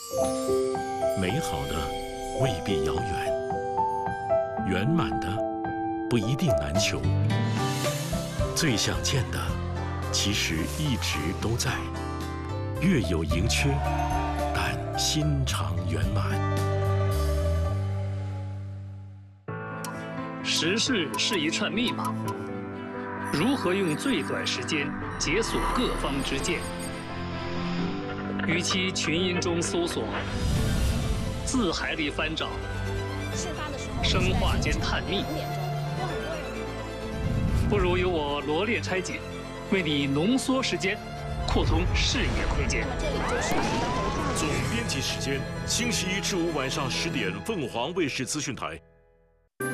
美好的未必遥远，圆满的不一定难求。最想见的，其实一直都在，月有盈缺，但心常圆满。 时事是一串密码，如何用最短时间解锁各方之见？与其群音中搜索，字海里翻找，生化间探秘，不如由我罗列拆解，为你浓缩时间，扩通视野空间。 总编辑时间：星期一至五晚上10点，凤凰卫视资讯台。